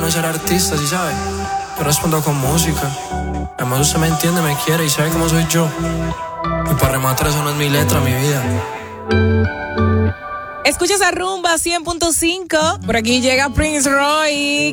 de ser artista, ¿sí sabes? Yo respondo con música. Además usted me entiende, me quiere y sabe cómo soy yo. Y para rematar eso no es mi letra, mi vida. Escuchas a Rumba 100.5. Por aquí llega Prince Roy.